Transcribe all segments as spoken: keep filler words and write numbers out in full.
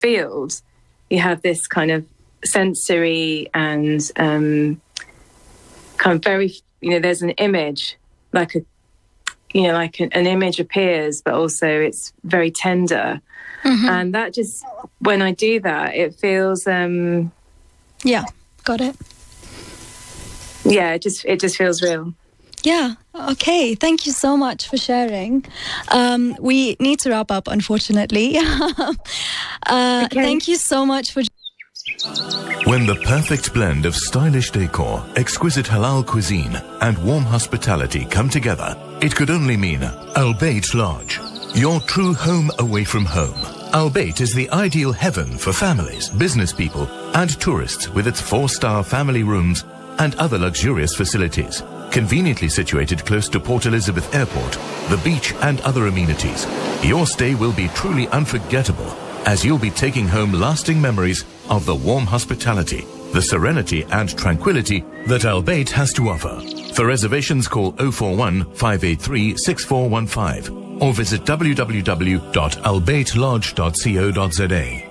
field, you have this kind of sensory and um, kind of very, you know, there's an image, like a, you know, like an, an image appears, but also it's very tender. Mm-hmm. And that just, when I do that, it feels... Um, yeah, got it. Yeah, it just, it just feels real. Yeah, okay. Thank you so much for sharing. Um, we need to wrap up, unfortunately. uh, okay. Thank you so much for... When the perfect blend of stylish decor, exquisite halal cuisine, and warm hospitality come together, it could only mean Al Bayt Lodge, your true home away from home. Al Bayt is the ideal heaven for families, business people, and tourists with its four-star family rooms and other luxurious facilities. Conveniently situated close to Port Elizabeth Airport, the beach, and other amenities, your stay will be truly unforgettable, as you'll be taking home lasting memories of the warm hospitality, the serenity and tranquility that Al Bayt has to offer. For reservations, call oh four one, five eight three, six four one five or visit w w w dot al bayt lodge dot co dot z a.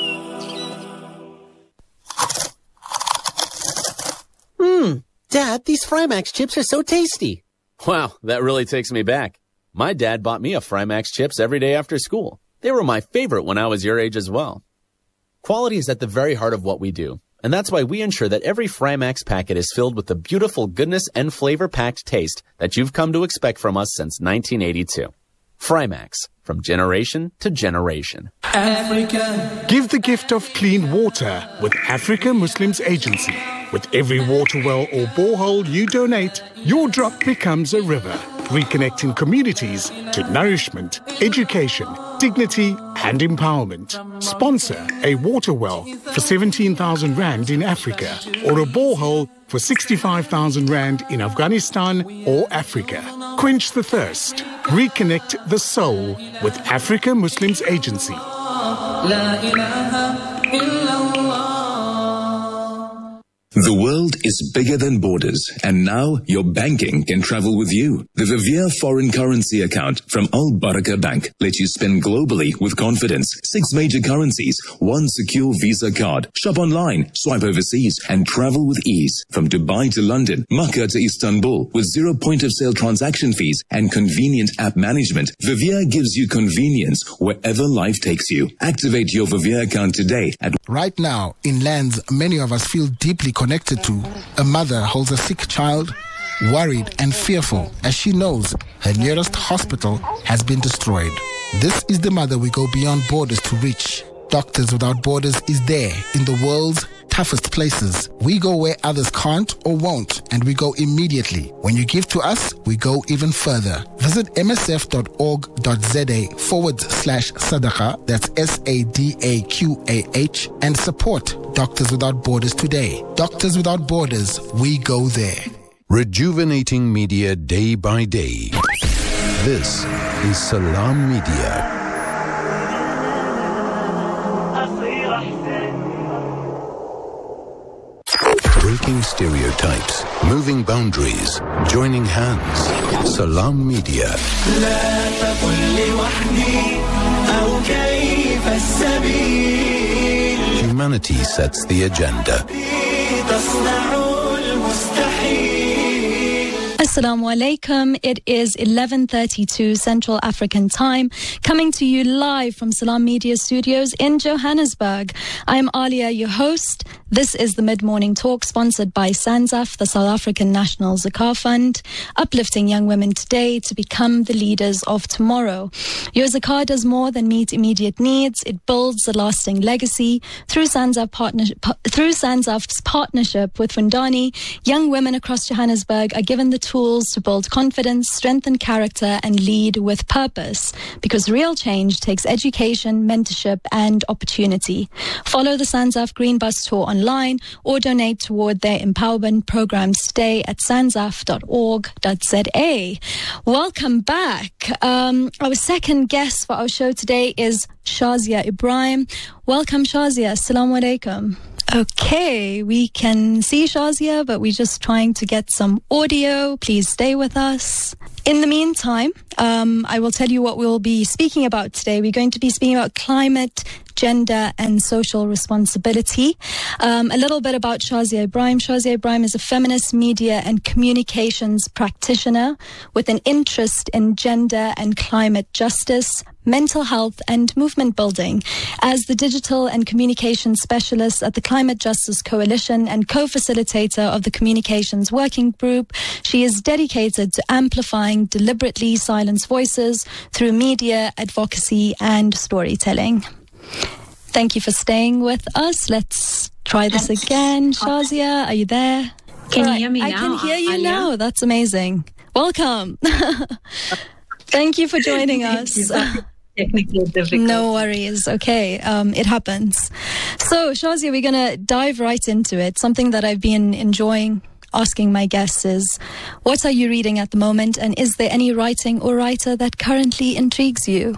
Hmm, Dad, these Frymax chips are so tasty. Wow, that really takes me back. My dad bought me a Frymax chips every day after school. They were my favorite when I was your age as well. Quality is at the very heart of what we do, and that's why we ensure that every Frymax packet is filled with the beautiful goodness and flavor-packed taste that you've come to expect from us since nineteen eighty-two. Frymax, from generation to generation. Africa. Give the gift of clean water with Africa Muslims Agency. With every water well or borehole you donate, your drop becomes a river, reconnecting communities to nourishment, education, dignity and empowerment. Sponsor a water well for seventeen thousand rand in Africa or a borehole for sixty-five thousand rand in Afghanistan or Africa. Quench the thirst. Reconnect the soul with Africa Muslims Agency. The world is bigger than borders, and now your banking can travel with you. The Vivier foreign currency account from Al Baraka Bank lets you spend globally with confidence. Six major currencies, one secure Visa card. Shop online, swipe overseas, and travel with ease. From Dubai to London, Makkah to Istanbul, with zero point-of-sale transaction fees and convenient app management, Vivier gives you convenience wherever life takes you. Activate your Vivier account today at... Right now, in lands many of us feel deeply connected to, a mother holds a sick child, worried and fearful as she knows her nearest hospital has been destroyed. This is the mother we go beyond borders to reach. Doctors Without Borders is there in the world's toughest places. We go where others can't or won't, and we go immediately. When you give to us, we go even further. Visit msf.org.za forward slash sadaqa, that's S A D A Q A H, and support Doctors Without Borders today. Doctors Without Borders, we go there. Rejuvenating media day by day. This is Salam Media. Breaking stereotypes, moving boundaries, joining hands. Salam Media. Humanity sets the agenda. Assalamu alaikum. It is eleven thirty-two Central African Time, coming to you live from Salam Media Studios in Johannesburg. I am Alia, your host. This is the Mid-Morning Talk, sponsored by SANZAF, the South African National Zakah Fund, uplifting young women today to become the leaders of tomorrow. Your zakah does more than meet immediate needs. It builds a lasting legacy. Through SANZAF partner, through SANZAF's partnership with Fundani, young women across Johannesburg are given the tools to build confidence, strengthen character, and lead with purpose. Because real change takes education, mentorship, and opportunity. Follow the SANZAF Green Bus Tour on online or donate toward their empowerment programs today at sanzaf dot org dot z a. Welcome back. Um, our second guest for our show today is Shazia Ibrahim. Welcome, Shazia. Assalamu alaikum. Okay, we can see Shazia, but we're just trying to get some audio. Please stay with us. In the meantime, um, I will tell you what we'll be speaking about today. We're going to be speaking about climate gender and social responsibility. Um, a little bit about Shazia Ibrahim. Shazia Ibrahim is a feminist media and communications practitioner with an interest in gender and climate justice, mental health and movement building. As the digital and communication specialist at the Climate Justice Coalition and co-facilitator of the Communications Working Group, she is dedicated to amplifying deliberately silenced voices through media, advocacy and storytelling. Thank you for staying with us. Let's try this again. Shazia, are you there? Can right. you hear me I now? can hear you Alia? now. That's amazing. Welcome. Thank you for joining us. Technically difficult. No worries. Okay. Um, it happens. So, Shazia, we're going to dive right into it. Something that I've been enjoying asking my guests is, what are you reading at the moment? And is there any writing or writer that currently intrigues you?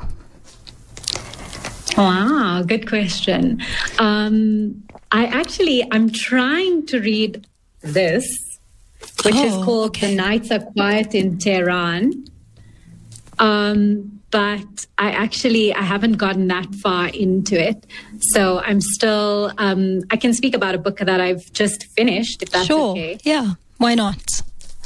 Wow, good question. Um, I actually, I'm trying to read this, which Oh, is called okay. The Nights Are Quiet in Tehran. Um, but I actually, I haven't gotten that far into it. So I'm still, um, I can speak about a book that I've just finished, if that's Sure. okay. Yeah. Why not?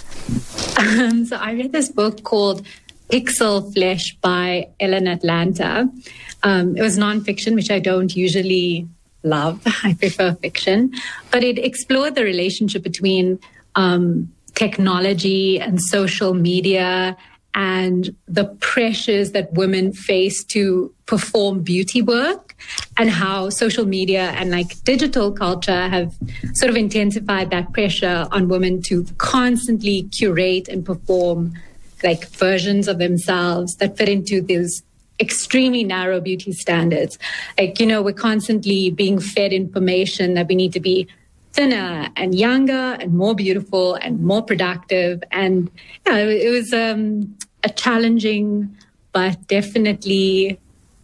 Um, so I read this book called Pixel Flesh by Ellen Atlanta. Um, it was nonfiction, which I don't usually love. I prefer fiction. But it explored the relationship between um, technology and social media and the pressures that women face to perform beauty work, and how social media and like digital culture have sort of intensified that pressure on women to constantly curate and perform like versions of themselves that fit into these extremely narrow beauty standards. Like, you know, we're constantly being fed information that we need to be thinner and younger and more beautiful and more productive. And yeah, it, it was um, a challenging, but definitely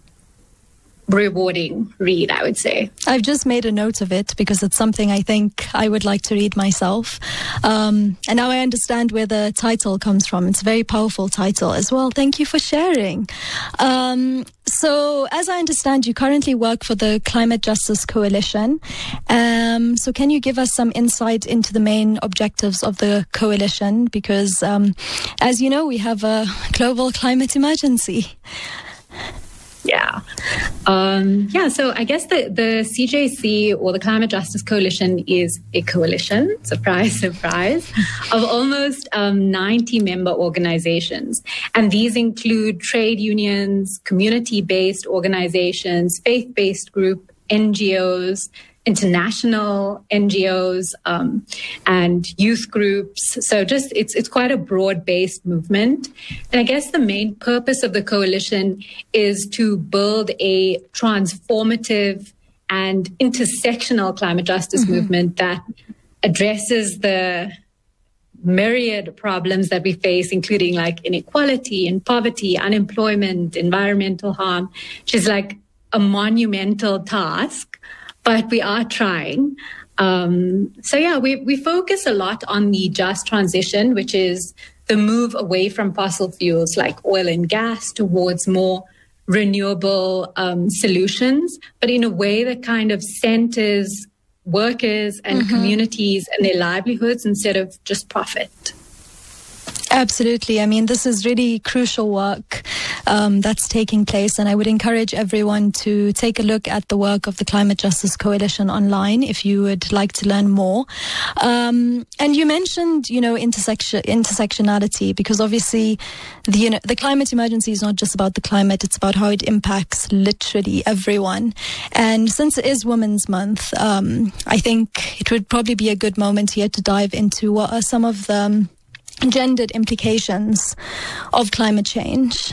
rewarding read, I would say. I've just made a note of it because it's something I think I would like to read myself. Um, and now I understand where the title comes from. It's a very powerful title as well. Thank you for sharing. Um, so as I understand, you currently work for the Climate Justice Coalition. Um, so can you give us some insight into the main objectives of the coalition? Because um, as you know, we have a global climate emergency. Yeah. Um, yeah. So I guess the, the C J C, or the Climate Justice Coalition, is a coalition, surprise, surprise, of almost um, ninety member organizations. And these include trade unions, community-based organizations, faith-based group, N G Os, international N G Os, um, and youth groups. So just it's it's quite a broad-based movement. And I guess the main purpose of the coalition is to build a transformative and intersectional climate justice mm-hmm. movement that addresses the myriad problems that we face, including like inequality and poverty, unemployment, environmental harm, which is like a monumental task. But we are trying. Um, so yeah, we, we focus a lot on the just transition, which is the move away from fossil fuels like oil and gas towards more renewable um, solutions, but in a way that kind of centers workers and mm-hmm. communities and their livelihoods instead of just profit. Absolutely. I mean, this is really crucial work um, that's taking place, and I would encourage everyone to take a look at the work of the Climate Justice Coalition online if you would like to learn more. Um, and you mentioned, you know, intersection intersectionality, because obviously the you know, the climate emergency is not just about the climate; it's about how it impacts literally everyone. And since it is Women's Month, um, I think it would probably be a good moment here to dive into what are some of the um, gendered implications of climate change.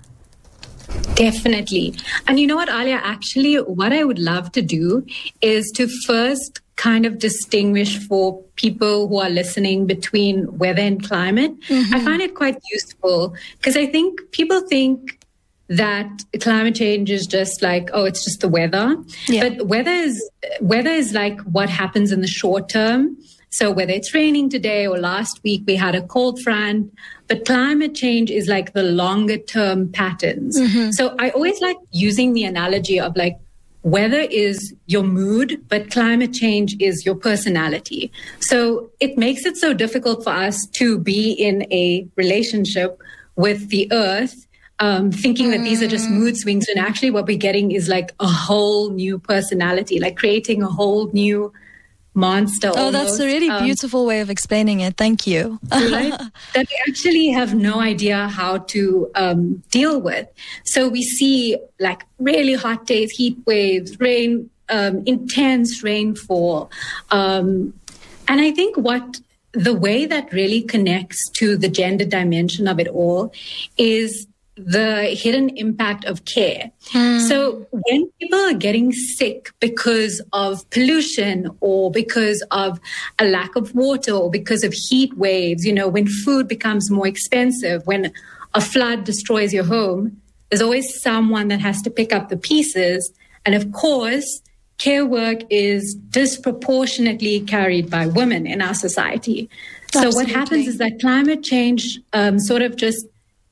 Definitely. And you know what, Alia, actually, what I would love to do is to first kind of distinguish for people who are listening between weather and climate. Mm-hmm. I find it quite useful because I think people think that climate change is just like, oh, it's just the weather. Yeah. But weather is, weather is like what happens in the short term. So whether it's raining today or last week, we had a cold front, but climate change is like the longer term patterns. Mm-hmm. So I always like using the analogy of like weather is your mood, but climate change is your personality. So it makes it so difficult for us to be in a relationship with the earth, um, thinking mm. that these are just mood swings. And actually what we're getting is like a whole new personality, like creating a whole new monster. Oh, almost. That's a really um, beautiful way of explaining it. Thank you. Right? That we actually have no idea how to um, deal with. So we see like really hot days, heat waves, rain, um, intense rainfall. Um, and I think what the way that really connects to the gender dimension of it all is the hidden impact of care. Hmm. So when people are getting sick because of pollution or because of a lack of water or because of heat waves, you know, when food becomes more expensive, when a flood destroys your home, there's always someone that has to pick up the pieces. And of course, care work is disproportionately carried by women in our society. Absolutely. So what happens is that climate change um, sort of just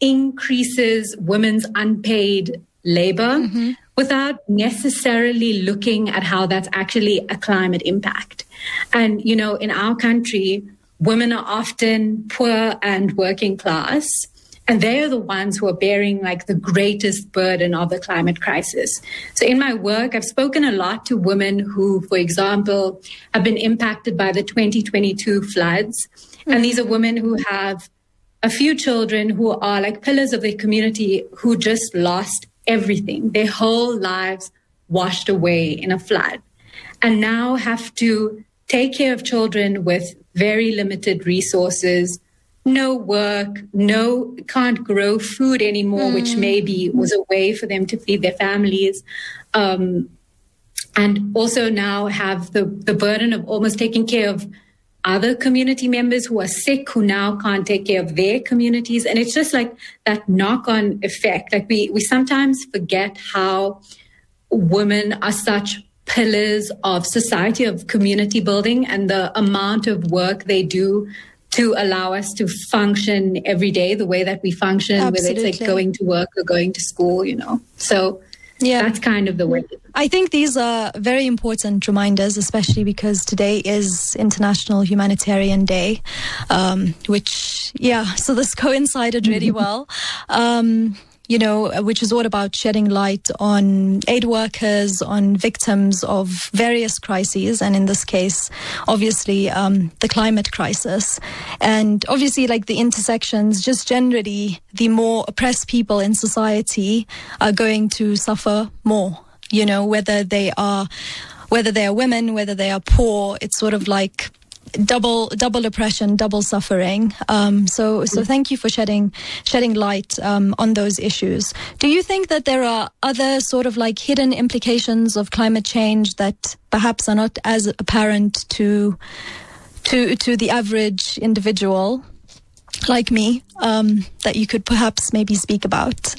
increases women's unpaid labor mm-hmm. without necessarily looking at how that's actually a climate impact. And, you know, in our country, women are often poor and working class, and they are the ones who are bearing like the greatest burden of the climate crisis. So in my work, I've spoken a lot to women who, for example, have been impacted by the twenty twenty-two floods. Mm-hmm. And these are women who have a few children who are like pillars of their community who just lost everything, their whole lives washed away in a flood, and now have to take care of children with very limited resources, no work, no, can't grow food anymore, mm. which maybe was a way for them to feed their families. Um, and also now have the, the burden of almost taking care of other community members who are sick, who now can't take care of their communities. And it's just like that knock-on effect. Like we, we sometimes forget how women are such pillars of society, of community building, and the amount of work they do to allow us to function every day the way that we function, Absolutely. Whether it's like going to work or going to school, you know. So yeah, that's kind of the way. I think these are very important reminders, especially because today is International Humanitarian Day, um, which, yeah, so this coincided really well. Um, you know, which is all about shedding light on aid workers, on victims of various crises, and in this case, obviously, um, the climate crisis. And obviously, like the intersections, just generally, the more oppressed people in society are going to suffer more, you know, whether they are, whether they are women, whether they are poor, it's sort of like double double oppression, double suffering. Um, so so thank you for shedding shedding light um, on those issues. Do you think that there are other sort of like hidden implications of climate change that perhaps are not as apparent to to to the average individual like me, um, that you could perhaps maybe speak about?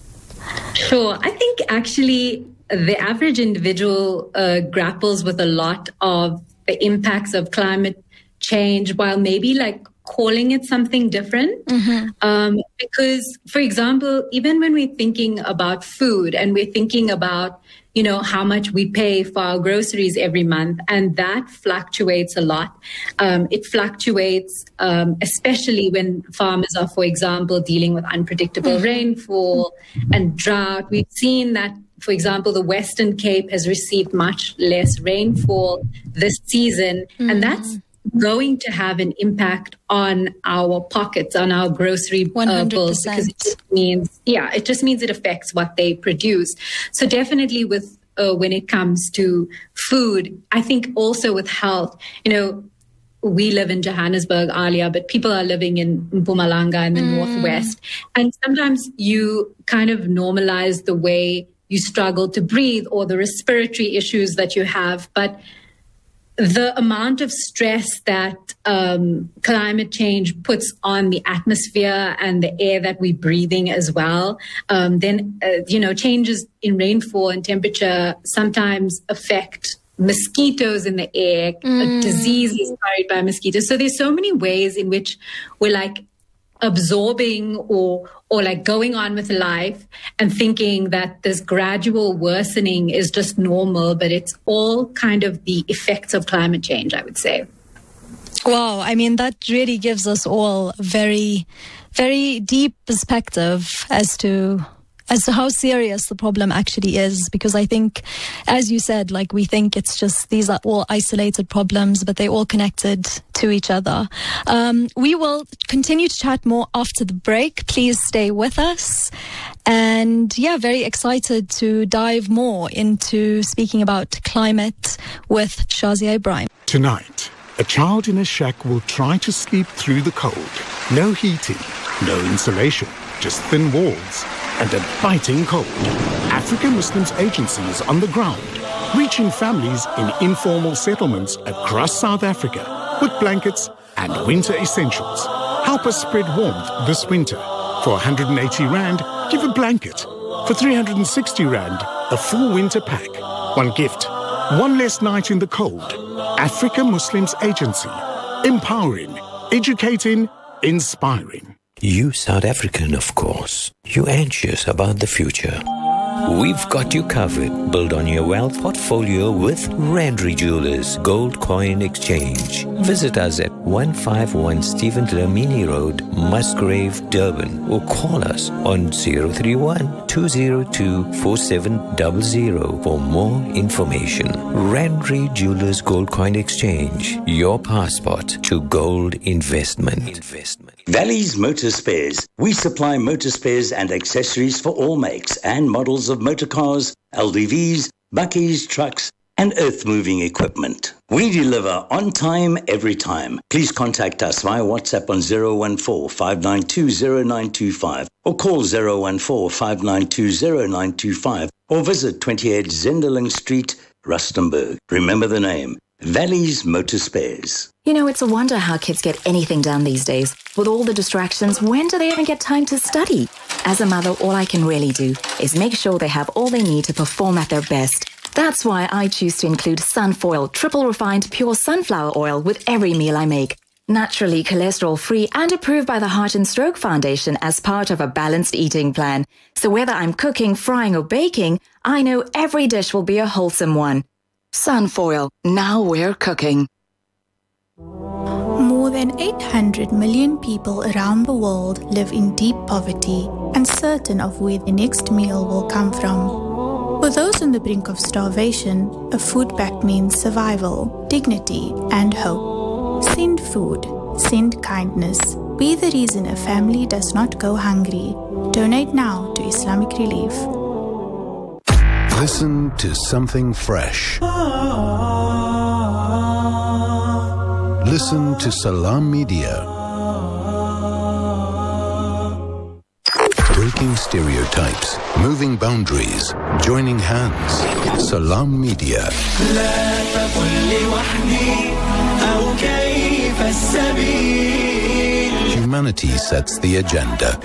Sure. I think actually the average individual uh, grapples with a lot of the impacts of climate change while maybe like calling it something different. Mm-hmm. Um, because, for example, even when we're thinking about food and we're thinking about, you know, how much we pay for our groceries every month, and that fluctuates a lot. Um, it fluctuates, um, especially when farmers are, for example, dealing with unpredictable mm-hmm. rainfall and drought. We've seen that, for example, the Western Cape has received much less rainfall this season, mm-hmm. and that's going to have an impact on our pockets, on our grocery uh, bills, because it just means, yeah, it just means it affects what they produce. So definitely with uh, when it comes to food, I think also with health, you know, we live in Johannesburg, Alia, but people are living in Mpumalanga in the mm. Northwest. And sometimes you kind of normalize the way you struggle to breathe or the respiratory issues that you have. But the amount of stress that um, climate change puts on the atmosphere and the air that we're breathing as well, um, then, uh, you know, changes in rainfall and temperature sometimes affect mosquitoes in the air, mm. disease is carried by mosquitoes. So there's so many ways in which we're like absorbing or or like going on with life and thinking that this gradual worsening is just normal, but it's all kind of the effects of climate change, I would say. Wow, I mean, that really gives us all a very, very deep perspective as to as to how serious the problem actually is, because I think, as you said, like we think it's just these are all isolated problems, but they're all connected to each other. Um, we will continue to chat more after the break. Please stay with us. And yeah, very excited to dive more into speaking about climate with Shazia Ibrahim. Tonight, a child in a shack will try to sleep through the cold. No heating, no insulation, just thin walls and a biting cold. African Muslims Agency is on the ground, reaching families in informal settlements across South Africa with blankets and winter essentials. Help us spread warmth this winter. For one hundred eighty rand, give a blanket. For three hundred sixty rand, a full winter pack. One gift, one less night in the cold. African Muslims Agency. Empowering, educating, inspiring. You South African, of course. You anxious about the future. We've got you covered. Build on your wealth portfolio with Randry Jewelers Gold Coin Exchange. Visit us at one fifty-one Stephen Dlamini Road, Musgrave, Durban, or call us on zero three one, two zero two, four seven zero zero for more information. Randry Jewelers Gold Coin Exchange, your passport to gold investment. Investment. Valley's Motor Spares. We supply motor spares and accessories for all makes and models of motor cars, L D Vs, bakkies, trucks, and earth-moving equipment. We deliver on time, every time. Please contact us via WhatsApp on zero one four, five nine two, zero nine two five or call zero one four, five nine two, zero nine two five or visit twenty-eight Zenderling Street, Rustenburg. Remember the name, Valley's Motor Spares. You know, it's a wonder how kids get anything done these days. With all the distractions, when do they even get time to study? As a mother, all I can really do is make sure they have all they need to perform at their best. That's why I choose to include Sunfoil triple refined pure sunflower oil with every meal I make. Naturally cholesterol-free and approved by the Heart and Stroke Foundation as part of a balanced eating plan. So whether I'm cooking, frying or baking, I know every dish will be a wholesome one. Sunfoil, now we're cooking. More than eight hundred million people around the world live in deep poverty, uncertain of where the next meal will come from. For those on the brink of starvation, a food pact means survival, dignity, and hope. Send food, send kindness. Be the reason a family does not go hungry. Donate now to Islamic Relief. Listen to something fresh. Listen to Salam Media. Breaking stereotypes, moving boundaries, joining hands. Salam Media. Humanity sets the agenda.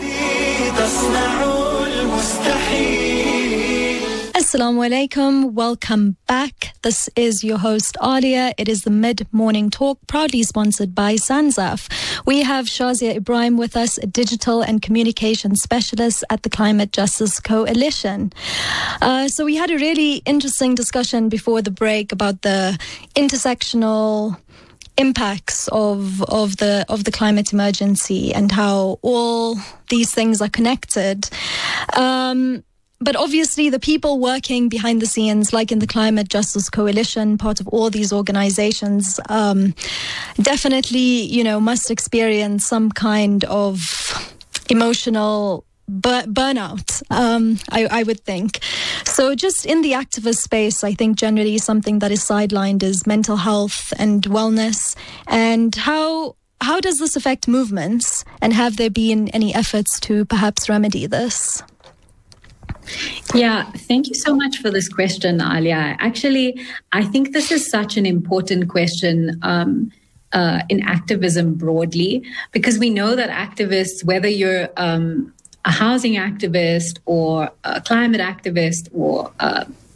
Assalamu alaikum. Welcome back. This is your host Alia. It is the mid-morning talk, proudly sponsored by Sanzaf. We have Shazia Ibrahim with us, a digital and communication specialist at the Climate Justice Coalition. Uh, so we had a really interesting discussion before the break about the intersectional impacts of of the of the climate emergency and how all these things are connected. Um, But obviously the people working behind the scenes, like in the Climate Justice Coalition, part of all these organizations, um, definitely, you know, must experience some kind of emotional bur- burnout, um, I, I would think. So just in the activist space, I think generally something that is sidelined is mental health and wellness. And how how does this affect movements? And have there been any efforts to perhaps remedy this? Yeah, thank you so much for this question, Alia. Actually, I think this is such an important question um, uh, in activism broadly, because we know that activists, whether you're um, a housing activist or a climate activist or uh,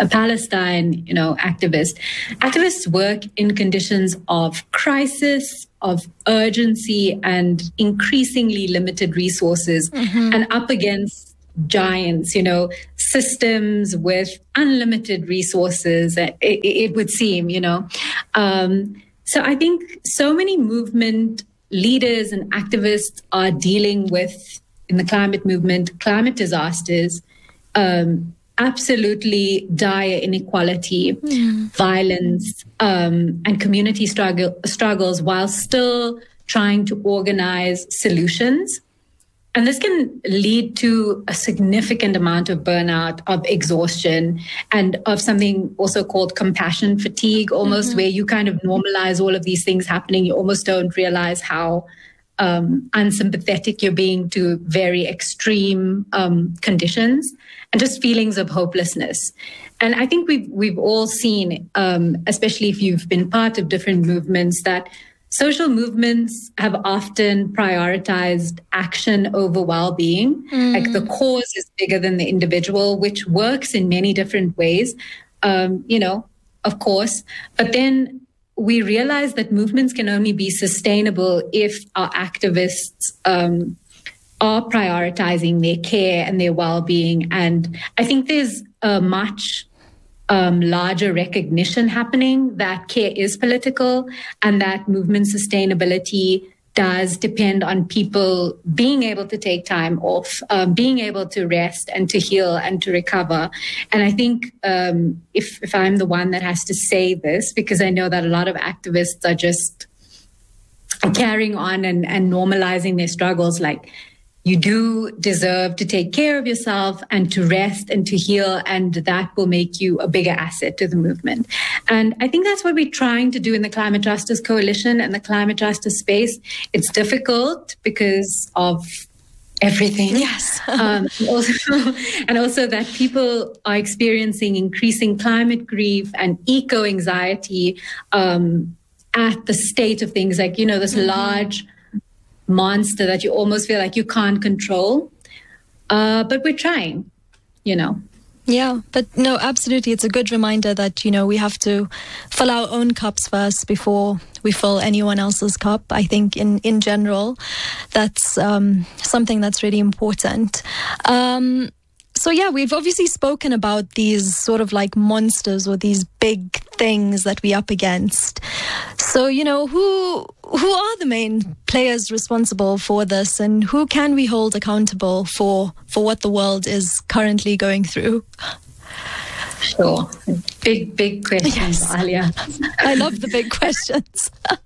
a Palestine, you know, activist. Activists work in conditions of crisis, of urgency, and increasingly limited resources, mm-hmm. and up against giants, you know, systems with unlimited resources, it, it would seem, you know. Um, so I think so many movement leaders and activists are dealing with, in the climate movement, climate disasters, um, absolutely dire inequality, mm. violence, um, and community struggle, struggles while still trying to organize solutions. And this can lead to a significant amount of burnout, of exhaustion, and of something also called compassion fatigue, almost, mm-hmm. where you kind of normalize all of these things happening. You almost don't realize how um, unsympathetic you're being to very extreme um, conditions, and just feelings of hopelessness. And I think we've, we've all seen, um, especially if you've been part of different movements, that social movements have often prioritized action over well-being. Mm. Like the cause is bigger than the individual, which works in many different ways, um, you know, of course. But then we realize that movements can only be sustainable if our activists um, are prioritizing their care and their well-being. And I think there's a much Um, larger recognition happening that care is political, and that movement sustainability does depend on people being able to take time off, um, being able to rest and to heal and to recover. And I think um, if, if I'm the one that has to say this, because I know that a lot of activists are just carrying on and, and normalizing their struggles, like, you do deserve to take care of yourself and to rest and to heal, and that will make you a bigger asset to the movement. And I think that's what we're trying to do in the Climate Justice Coalition and the climate justice space. It's difficult because of everything. Yes. um, also, and also that people are experiencing increasing climate grief and eco-anxiety um, at the state of things, like, you know, this mm-hmm. large monster that you almost feel like you can't control. Uh, but we're trying, you know. Yeah, but no, absolutely. It's a good reminder that, you know, we have to fill our own cups first before we fill anyone else's cup. I think in, in general, that's um, something that's really important. Um, so, yeah, we've obviously spoken about these sort of like monsters or these big things that we're up against. So, you know, who who are the main players responsible for this, and who can we hold accountable for, for what the world is currently going through? Sure. Big, big questions, yes. Alia. I love the big questions.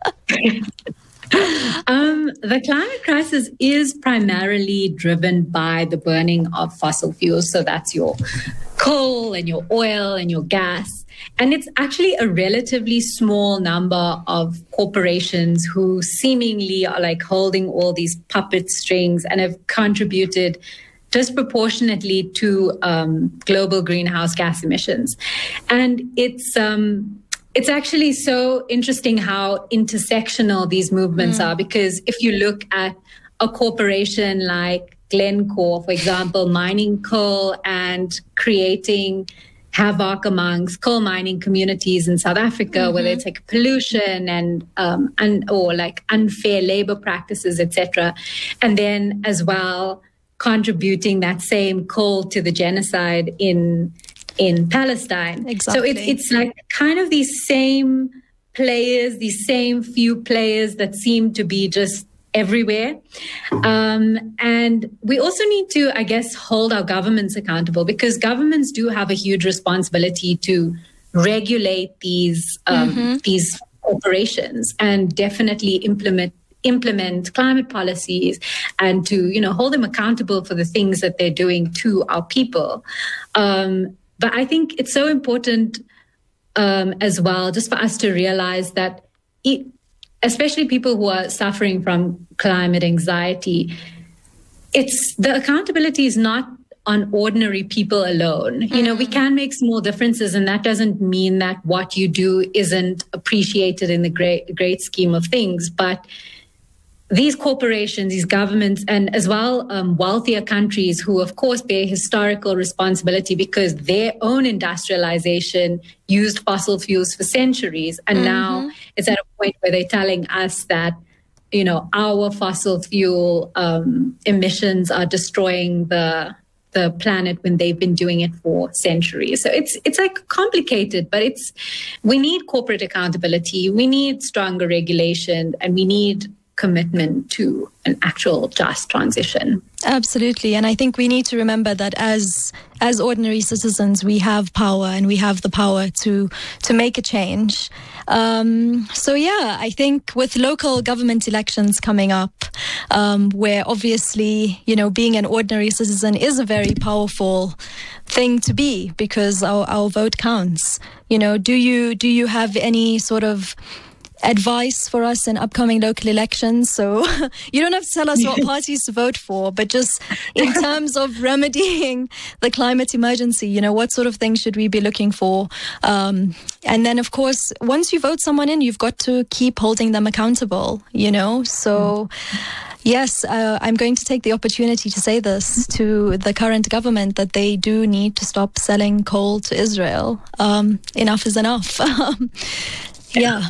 Um, the climate crisis is primarily driven by the burning of fossil fuels. So that's your coal and your oil and your gas. And it's actually a relatively small number of corporations who seemingly are like holding all these puppet strings and have contributed disproportionately to um, global greenhouse gas emissions. And it's um, it's actually so interesting how intersectional these movements mm. are, because if you look at a corporation like Glencore, for example, mining coal and creating havoc amongst coal mining communities in South Africa, mm-hmm. whether it's like pollution and um, un- or like unfair labor practices, et cetera, and then as well contributing that same coal to the genocide in in Palestine. Exactly. So it's it's like kind of these same players, these same few players that seem to be just everywhere. Um, and we also need to, I guess, hold our governments accountable, because governments do have a huge responsibility to regulate these um, mm-hmm. these corporations and definitely implement implement climate policies and to, you know, hold them accountable for the things that they're doing to our people. Um, but I think it's so important um, as well, just for us to realize that it, especially people who are suffering from climate anxiety, it's the accountability is not on ordinary people alone. Mm-hmm. You know, we can make small differences, and that doesn't mean that what you do isn't appreciated in the great, great scheme of things. But these corporations, these governments, and as well um, wealthier countries who, of course, bear historical responsibility because their own industrialization used fossil fuels for centuries. And mm-hmm. now it's at a point where they're telling us that, you know, our fossil fuel um, emissions are destroying the the planet when they've been doing it for centuries. So it's it's like complicated, but it's we need corporate accountability, we need stronger regulation, and we need commitment to an actual just transition. Absolutely. And I think we need to remember that as as ordinary citizens, we have power and we have the power to to make a change. Um, so, yeah, I think with local government elections coming up, um, where obviously, you know, being an ordinary citizen is a very powerful thing to be because our, our vote counts. You know, do you do you have any sort of advice for us in upcoming local elections? So you don't have to tell us what parties to vote for, but just in terms of remedying the climate emergency, you know, what sort of things should we be looking for? Um, and then, of course, once you vote someone in, you've got to keep holding them accountable, you know? So yes, uh, I'm going to take the opportunity to say this to the current government that they do need to stop selling coal to Israel. Um, enough is enough. Yeah.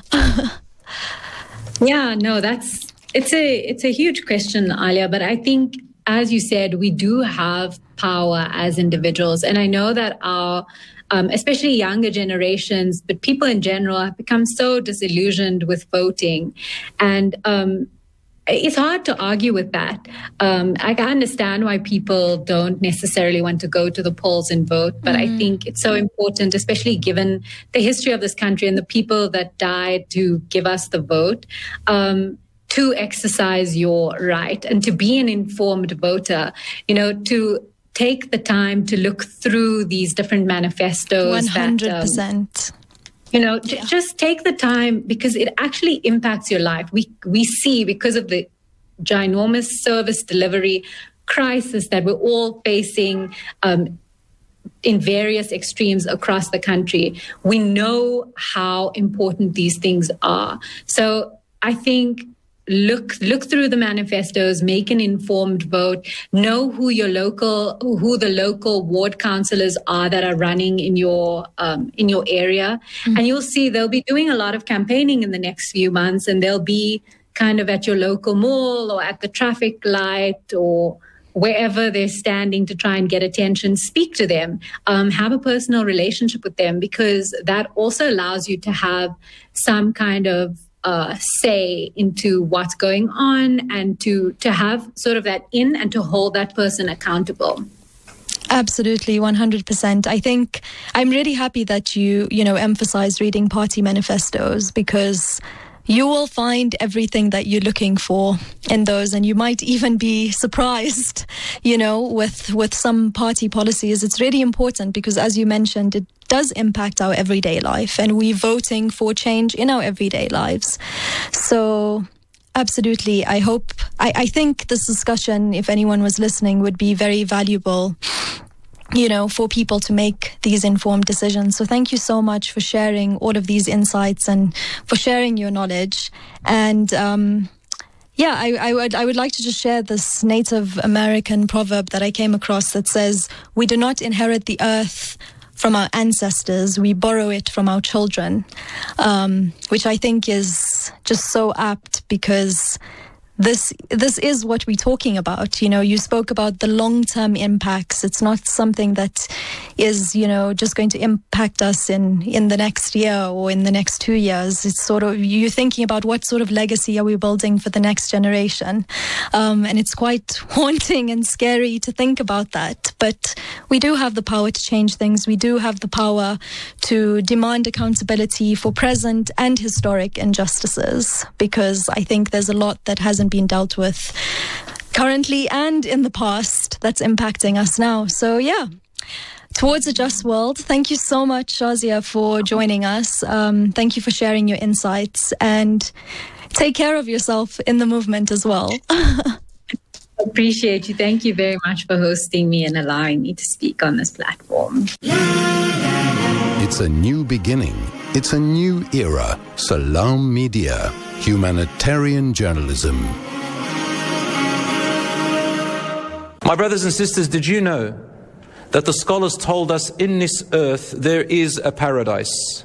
Yeah, no, that's it's a it's a huge question, Alia. But I think, as you said, we do have power as individuals, and I know that our, um, especially younger generations, but people in general, have become so disillusioned with voting, and um, it's hard to argue with that. Um, I can understand why people don't necessarily want to go to the polls and vote, but mm. I think it's so important, especially given the history of this country and the people that died to give us the vote, um, to exercise your right and to be an informed voter, you know, to take the time to look through these different manifestos. one hundred percent. That, um, You know, j- just take the time because it actually impacts your life. We we see because of the ginormous service delivery crisis that we're all facing um, in various extremes across the country. We know how important these things are. So I think look look through the manifestos, make an informed vote, know who your local who the local ward councillors are that are running in your um, in your area, mm-hmm. and you'll see they'll be doing a lot of campaigning in the next few months, and they'll be kind of at your local mall or at the traffic light or wherever they're standing to try and get attention. Speak to them, um, have a personal relationship with them, because that also allows you to have some kind of Uh, say into what's going on and to to have sort of that in and to hold that person accountable. Absolutely, one hundred percent. I think I'm really happy that you, you know, emphasize reading party manifestos, because you will find everything that you're looking for in those, and you might even be surprised, you know, with with some party policies. It's really important because, as you mentioned, it does impact our everyday life, and we're voting for change in our everyday lives. So absolutely, I hope, I, I think this discussion, if anyone was listening, would be very valuable, you know, for people to make these informed decisions. So thank you so much for sharing all of these insights and for sharing your knowledge. And um, yeah, I, I would I would like to just share this Native American proverb that I came across that says, "We do not inherit the earth from our ancestors, we borrow it from our children," um, which I think is just so apt, because This this is what we're talking about. You know, you spoke about the long-term impacts. It's not something that is, you know, just going to impact us in, in the next year or in the next two years. It's sort of, you're thinking about what sort of legacy are we building for the next generation. Um, and it's quite haunting and scary to think about that. But we do have the power to change things. We do have the power to demand accountability for present and historic injustices, because I think there's a lot that hasn't been dealt with currently and in the past that's impacting us now. So yeah, towards a just world. Thank you so much, Shazia, for joining us. Um, thank you for sharing your insights, and take care of yourself in the movement as well. Appreciate you. Thank you very much for hosting me and allowing me to speak on this platform. It's a new beginning. It's a new era. Salam Media. Humanitarian journalism. My brothers and sisters, did you know that the scholars told us in this earth there is a paradise?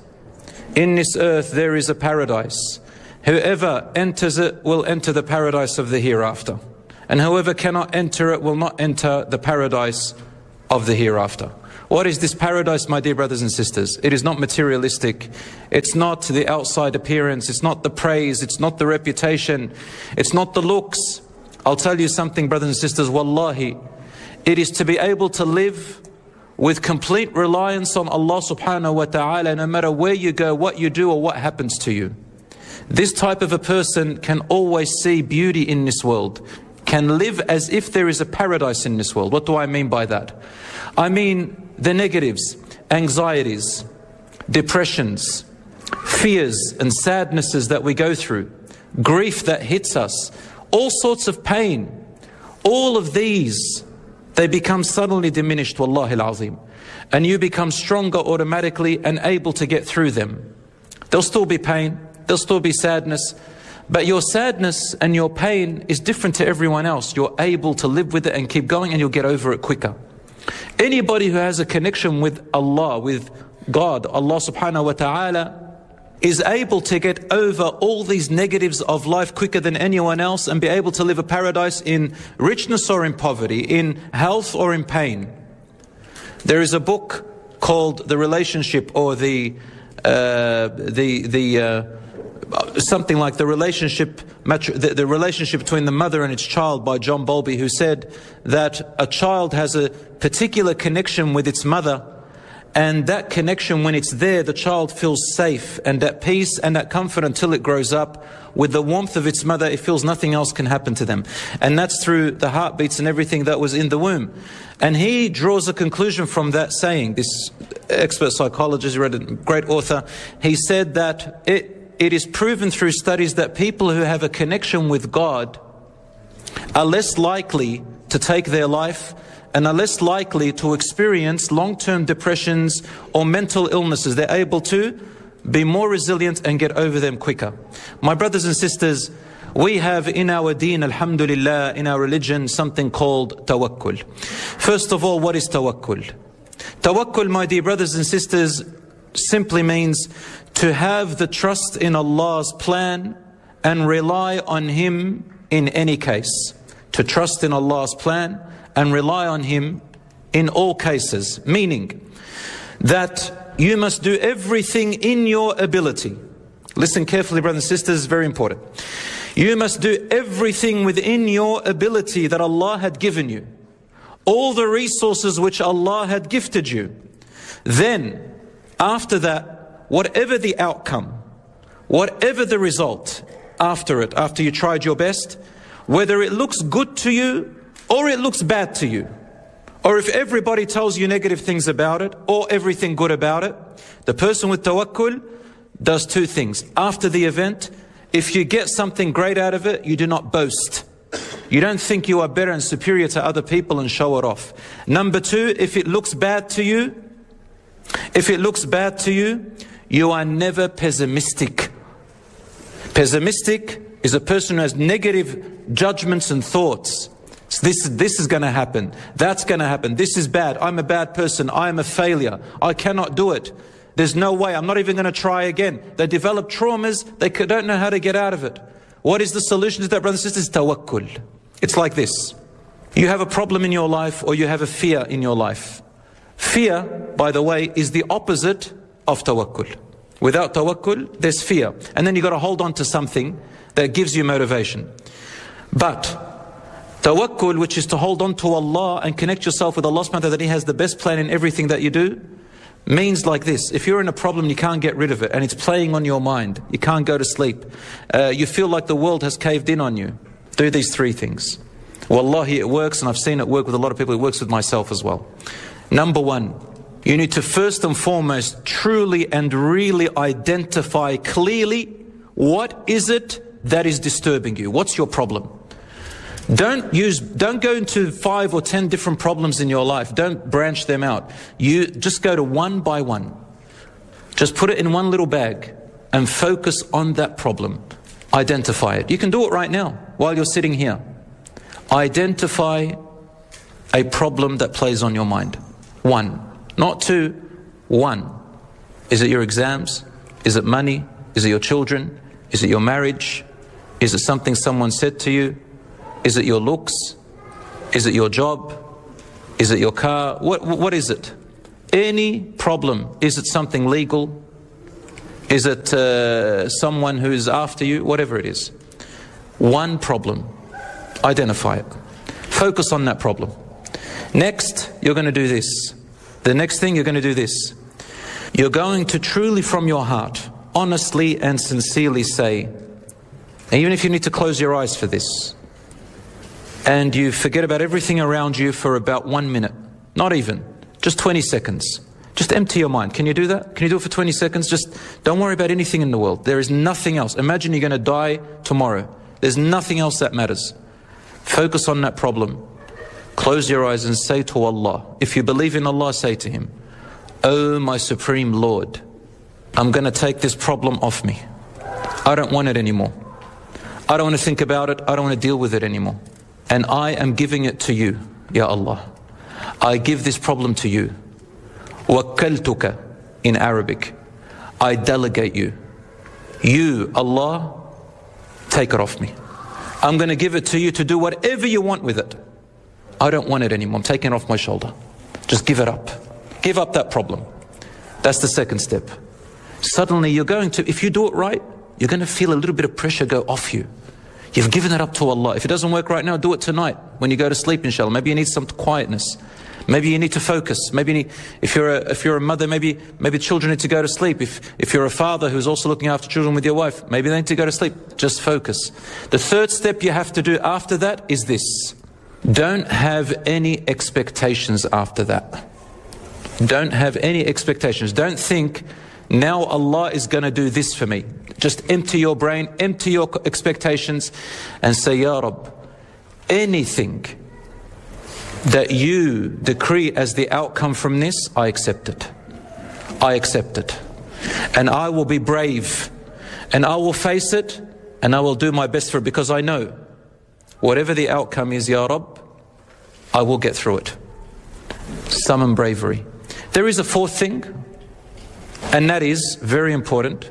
In this earth there is a paradise. Whoever enters it will enter the paradise of the hereafter. And whoever cannot enter it will not enter the paradise of the hereafter. What is this paradise, my dear brothers and sisters? It is not materialistic. It's not the outside appearance. It's not the praise. It's not the reputation. It's not the looks. I'll tell you something, brothers and sisters, wallahi, it is to be able to live with complete reliance on Allah subhanahu wa ta'ala, no matter where you go, what you do, or what happens to you. This type of a person can always see beauty in this world, can live as if there is a paradise in this world. What do I mean by that? I mean the negatives, anxieties, depressions, fears and sadnesses that we go through, grief that hits us, all sorts of pain, all of these, they become suddenly diminished, wallahi al-azim. And you become stronger automatically and able to get through them. There'll still be pain, there'll still be sadness, but your sadness and your pain is different to everyone else. You're able to live with it and keep going, and you'll get over it quicker. Anybody who has a connection with Allah, with God, Allah subhanahu wa ta'ala, is able to get over all these negatives of life quicker than anyone else and be able to live a paradise in richness or in poverty, in health or in pain. There is a book called The Relationship, or the uh, the the uh, something like the relationship the, the relationship between the mother and its child, by John Bowlby, who said that a child has a particular connection with its mother. And that connection, when it's there, the child feels safe and at peace and at comfort until it grows up. With the warmth of its mother, it feels nothing else can happen to them. And that's through the heartbeats and everything that was in the womb. And he draws a conclusion from that saying, this expert psychologist, read a great author, he said that it, it is proven through studies that people who have a connection with God are less likely to take their life and are less likely to experience long-term depressions or mental illnesses. They're able to be more resilient and get over them quicker. My brothers and sisters, we have in our deen, alhamdulillah, in our religion, something called tawakkul. First of all, what is tawakkul? Tawakkul, my dear brothers and sisters, simply means to have the trust in Allah's plan and rely on Him in any case. To trust in Allah's plan and rely on Him in all cases, meaning that you must do everything in your ability. Listen carefully, brothers and sisters, very important. You must do everything within your ability that Allah had given you, all the resources which Allah had gifted you. Then, after that, whatever the outcome, whatever the result after it, after you tried your best, whether it looks good to you or it looks bad to you, or if everybody tells you negative things about it or everything good about it, the person with tawakkul does two things. After the event, if you get something great out of it, you do not boast. You don't think you are better and superior to other people and show it off. Number two, if it looks bad to you, if it looks bad to you, you are never pessimistic. Pessimistic is a person who has negative judgments and thoughts. So this, this is going to happen. That's going to happen. This is bad. I'm a bad person. I am a failure. I cannot do it. There's no way. I'm not even going to try again. They develop traumas. They don't know how to get out of it. What is the solution to that, brothers and sisters? Tawakkul. It's like this. You have a problem in your life, or you have a fear in your life. Fear, by the way, is the opposite of tawakkul. Without tawakkul, there's fear. And then you've got to hold on to something that gives you motivation. But tawakkul, which is to hold on to Allah and connect yourself with Allah subhanahu wa ta'ala, that He has the best plan in everything that you do, means like this. If you're in a problem, you can't get rid of it, and it's playing on your mind, you can't go to sleep, uh, you feel like the world has caved in on you, do these three things. Wallahi, it works, and I've seen it work with a lot of people. It works with myself as well. Number one, you need to first and foremost truly and really identify clearly what is it that is disturbing you. What's your problem? Don't use, don't go into five or ten different problems in your life. Don't branch them out. You just go to one by one. Just put it in one little bag and focus on that problem. Identify it. You can do it right now while you're sitting here. Identify a problem that plays on your mind. One. Not two, one. Is it your exams? Is it money? Is it your children? Is it your marriage? Is it something someone said to you? Is it your looks? Is it your job? Is it your car? What, what is it? Any problem. Is it something legal? Is it uh, someone who's after you? Whatever it is. One problem. Identify it. Focus on that problem. Next, you're going to do this. The next thing, you're going to do this. You're going to truly from your heart, honestly and sincerely say, even if you need to close your eyes for this, and you forget about everything around you for about one minute, not even, just twenty seconds. Just empty your mind. Can you do that? Can you do it for twenty seconds? Just don't worry about anything in the world. There is nothing else. Imagine you're going to die tomorrow. There's nothing else that matters. Focus on that problem. Close your eyes and say to Allah, if you believe in Allah, say to Him, "Oh my Supreme Lord, I'm going to take this problem off me. I don't want it anymore. I don't want to think about it. I don't want to deal with it anymore. And I am giving it to you, Ya Allah. I give this problem to you. Wakkaltuka in Arabic. I delegate you. You, Allah, take it off me. I'm going to give it to you to do whatever you want with it. I don't want it anymore. I'm taking it off my shoulder. Just give it up. Give up that problem." That's the second step. Suddenly you're going to, if you do it right, you're going to feel a little bit of pressure go off you. You've given it up to Allah. If it doesn't work right now, do it tonight when you go to sleep, inshallah. Maybe you need some quietness. Maybe you need to focus. Maybe you need, if you're a, if you're a mother, maybe maybe children need to go to sleep. If if you're a father who's also looking after children with your wife, maybe they need to go to sleep. Just focus. The third step you have to do after that is this. Don't have any expectations after that. Don't have any expectations. Don't think, now Allah is going to do this for me. Just empty your brain, empty your expectations and say, "Ya Rabb, anything that you decree as the outcome from this, I accept it. I accept it. And I will be brave. And I will face it. And I will do my best for it. Because I know, whatever the outcome is, Ya Rabb, I will get through it." Summon bravery. There is a fourth thing. And that is very important.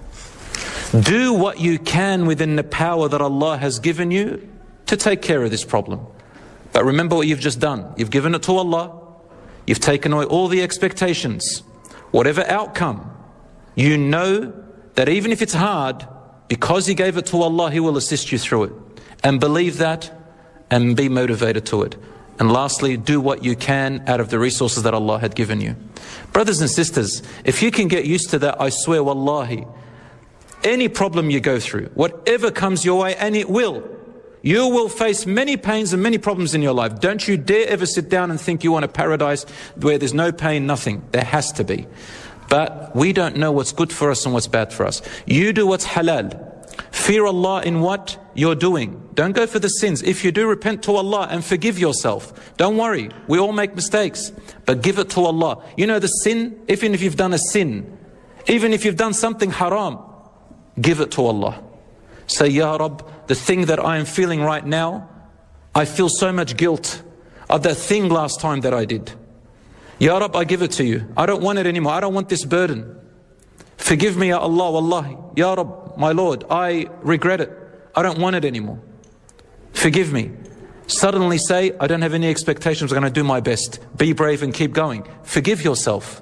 Do what you can within the power that Allah has given you to take care of this problem. But remember what you've just done. You've given it to Allah. You've taken away all the expectations. Whatever outcome, you know that even if it's hard, because you gave it to Allah, He will assist you through it. And believe that and be motivated to it. And lastly, do what you can out of the resources that Allah had given you. Brothers and sisters, if you can get used to that, I swear, wallahi, any problem you go through, whatever comes your way, and it will, you will face many pains and many problems in your life. Don't you dare ever sit down and think you want a paradise where there's no pain, nothing. There has to be. But we don't know what's good for us and what's bad for us. You do what's halal. Fear Allah in what you're doing. Don't go for the sins. If you do, repent to Allah and forgive yourself. Don't worry. We all make mistakes. But give it to Allah. You know the sin, even if you've done a sin, even if you've done something haram, give it to Allah. Say, "Ya Rabb, the thing that I am feeling right now, I feel so much guilt of that thing last time that I did. Ya Rabb, I give it to you. I don't want it anymore. I don't want this burden. Forgive me, Ya Allah, wallahi. Ya Rabb, my Lord, I regret it. I don't want it anymore. Forgive me." Suddenly say, "I don't have any expectations. I'm going to do my best." Be brave and keep going. Forgive yourself.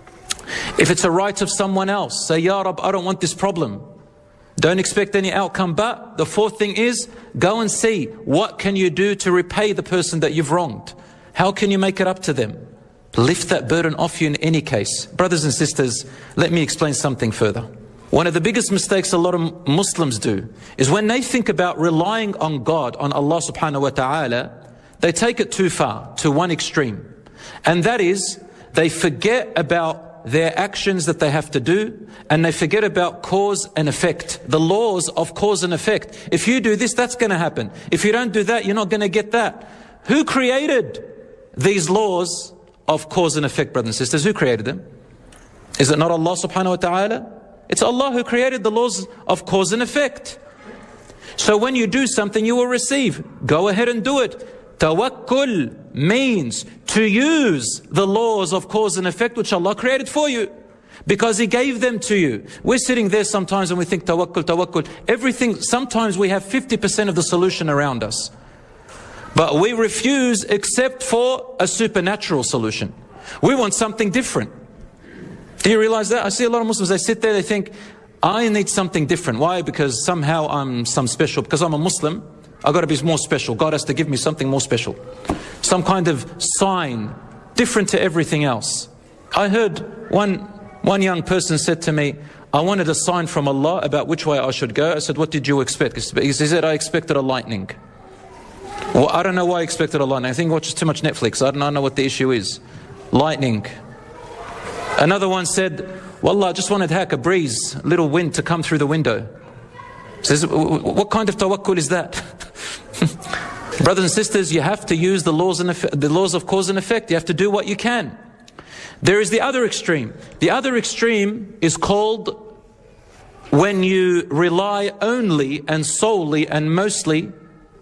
If it's a right of someone else, say, "Ya Rabb, I don't want this problem." Don't expect any outcome. But the fourth thing is, go and see what can you do to repay the person that you've wronged. How can you make it up to them? Lift that burden off you in any case. Brothers and sisters, let me explain something further. One of the biggest mistakes a lot of Muslims do is when they think about relying on God, on Allah subhanahu wa ta'ala, they take it too far, to one extreme. And that is, they forget about their actions that they have to do, and they forget about cause and effect, the laws of cause and effect. If you do this, that's going to happen. If you don't do that, you're not going to get that. Who created these laws of cause and effect, brothers and sisters? Who created them? Is it not Allah subhanahu wa ta'ala? It's Allah who created the laws of cause and effect. So when you do something, you will receive. Go ahead and do it. Tawakkul means to use the laws of cause and effect which Allah created for you, because He gave them to you. We're sitting there sometimes and we think tawakkul, tawakkul. Everything, sometimes we have fifty percent of the solution around us. But we refuse except for a supernatural solution. We want something different. Do you realize that? I see a lot of Muslims, they sit there, they think, I need something different. Why? Because somehow I'm some special. Because I'm a Muslim, I've got to be more special. God has to give me something more special. Some kind of sign, different to everything else. I heard one, one young person said to me, I wanted a sign from Allah about which way I should go. I said, what did you expect? He said, I expected a lightning. Well, I don't know why I expected a lightning. I think I watched too much Netflix. I don't know what the issue is. Lightning. Another one said, Wallah, I just wanted heck, a breeze, a little wind to come through the window. Says, what kind of tawakkul is that? Brothers and sisters, you have to use the laws, and the laws of cause and effect. You have to do what you can. There is the other extreme. The other extreme is called when you rely only and solely and mostly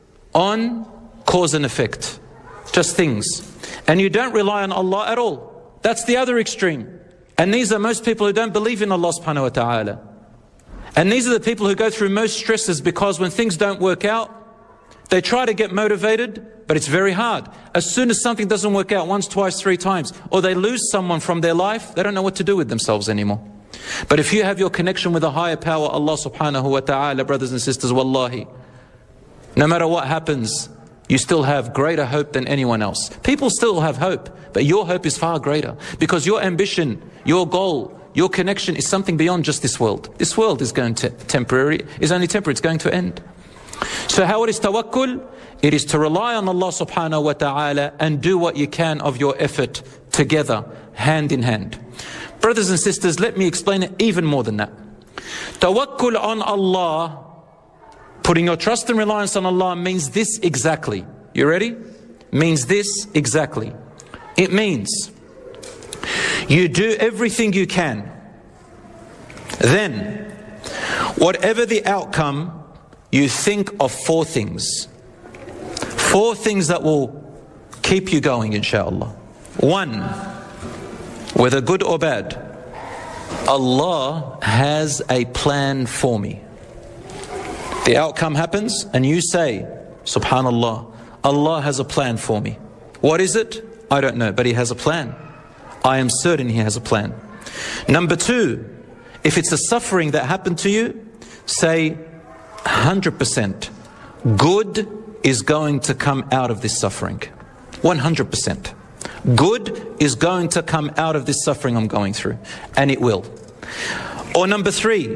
on cause and effect. Just things. And you don't rely on Allah at all. That's the other extreme. And these are most people who don't believe in Allah subhanahu wa ta'ala. And these are the people who go through most stresses, because when things don't work out, they try to get motivated, but it's very hard. As soon as something doesn't work out once, twice, three times, or they lose someone from their life, they don't know what to do with themselves anymore. But if you have your connection with a higher power, Allah subhanahu wa ta'ala, brothers and sisters, wallahi, no matter what happens, you still have greater hope than anyone else. People still have hope, but your hope is far greater, because your ambition, your goal, your connection is something beyond just this world. This world is going to temporary, is only temporary, it's going to end. So how it is tawakkul? It is to rely on Allah subhanahu wa ta'ala and do what you can of your effort together, hand in hand. Brothers and sisters, let me explain it even more than that. Tawakkul on Allah, putting your trust and reliance on Allah, means this exactly. You ready? Means this exactly. It means you do everything you can. Then, whatever the outcome, you think of four things. Four things that will keep you going, inshallah. One, whether good or bad, Allah has a plan for me. The outcome happens and you say, Subhanallah, Allah has a plan for me. What is it? I don't know, but He has a plan. I am certain He has a plan. Number two, if it's a suffering that happened to you, say one hundred percent good is going to come out of this suffering. one hundred percent. Good is going to come out of this suffering I'm going through. And it will. Or number three,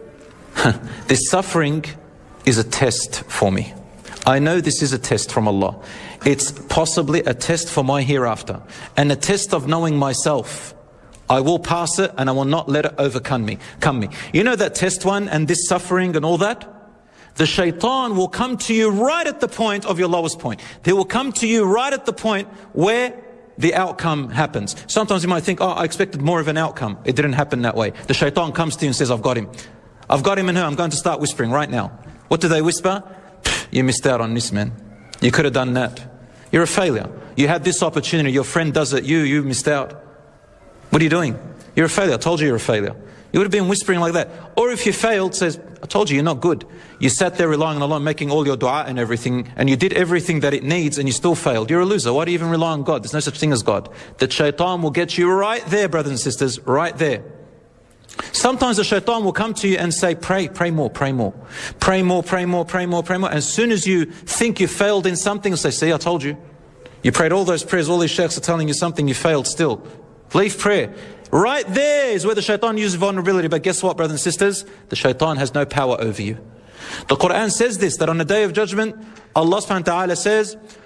this suffering is a test for me. I know this is a test from Allah. It's possibly a test for my hereafter, and a test of knowing myself. I will pass it and I will not let it overcome me. Come me. You know that test one and this suffering and all that? The shaitan will come to you right at the point of your lowest point. He will come to you right at the point where the outcome happens. Sometimes you might think, oh, I expected more of an outcome. It didn't happen that way. The shaitan comes to you and says, I've got him. I've got him in her. I'm going to start whispering right now. What do they whisper? You missed out on this, man. You could have done that. You're a failure. You had this opportunity. Your friend does it. You, you missed out. What are you doing? You're a failure. I told you you're a failure. You would have been whispering like that. Or if you failed, says, I told you you're not good. You sat there relying on Allah, making all your dua and everything, and you did everything that it needs and you still failed. You're a loser. Why do you even rely on God? There's no such thing as God. The shaitan will get you right there, brothers and sisters, right there. Sometimes the shaitan will come to you and say, pray, pray more, pray more. Pray more, pray more, pray more, pray more. And as soon as you think you failed in something, say, see, I told you. You prayed all those prayers, all these sheikhs are telling you something, you failed still. Leave prayer. Right there is where the shaitan uses vulnerability. But guess what, brothers and sisters? The shaitan has no power over you. The Quran says this, that on the day of judgment, Allah subhanahu wa ta'ala says,